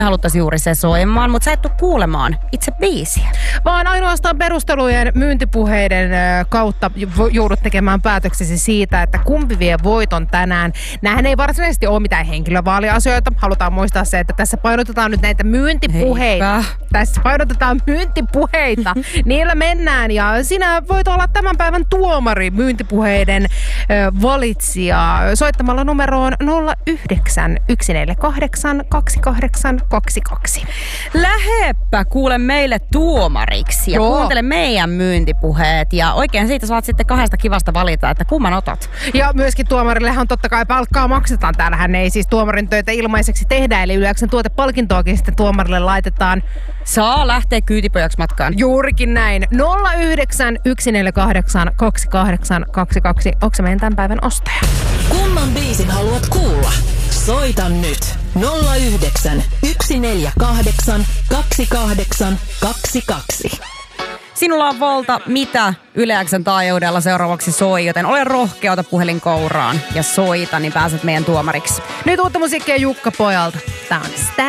haluttaisiin juuri se soimaan, mutta sä et tule kuulemaan itse biisiä. Vaan ainoastaan perustelujen myyntipuheiden kautta joudut tekemään päätöksesi siitä, että kumpi vie voiton tänään. Nämähän ei varsinaisesti ole mitään henkilövaaliasioita. Halutaan muistaa se, että tässä painotetaan nyt näitä myyntipuheita. Heipä. Tässä painotetaan myyntipuheita. Niillä mennään ja sinä voit olla tämän päivän tuomari, myyntipuheiden valitsija soittamalla numeroon 09 148 2822. Läheppä kuule meille tuomariksi ja kuuntele meidän myyntipuheet ja oikein siitä saat sitten 2 kivasta valita, että kumman otat. Ja myöskin tuomarillehan totta kai palkkaa maksetaan. Täällähän ei siis tuomarin töitä ilmaiseksi tehdä, eli Yle X:n tuotepalkintoakin sitten tuomarille laitetaan. Saa lähteä kyytipojaksi matkaan. Juurikin näin. 09 148 2822. Onko se meidän tämän päivän ostaja? Kumman biisin haluat kuulla? Soita nyt 09 148 2822. Sinulla on valta, mitä Yle X:n taajuudella seuraavaksi soi, joten ole rohkea, ota puhelin kouraan ja soita, niin pääset meidän tuomariksi. Nyt uutta musiikkia Jukka Pojalta. Tää on